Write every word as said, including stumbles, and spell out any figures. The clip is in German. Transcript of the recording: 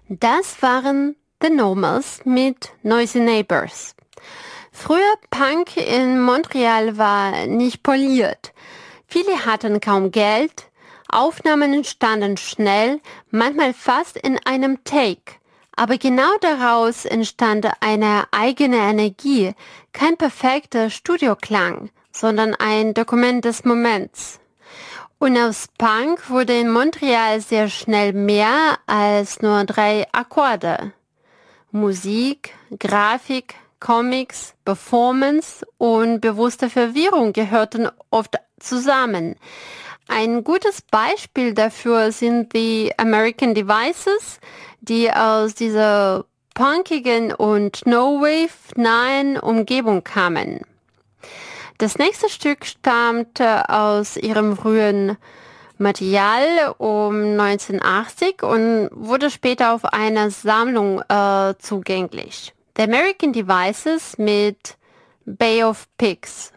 Das waren The Normals mit Noisy Neighbors. Früher Punk in Montreal war nicht poliert. Viele hatten kaum Geld. Aufnahmen entstanden schnell, manchmal fast in einem Take. Aber genau daraus entstand eine eigene Energie, kein perfekter Studioklang, sondern ein Dokument des Moments. Und aus Punk wurde in Montreal sehr schnell mehr als nur drei Akkorde. Musik, Grafik, Comics, Performance und bewusste Verwirrung gehörten oft zusammen. Ein gutes Beispiel dafür sind die American Devices, die aus dieser punkigen und No-Wave-nahen Umgebung kamen. Das nächste Stück stammt aus ihrem frühen Material um neunzehnhundertachtzig und wurde später auf einer Sammlung äh, zugänglich. The American Devices mit Bay of Pigs.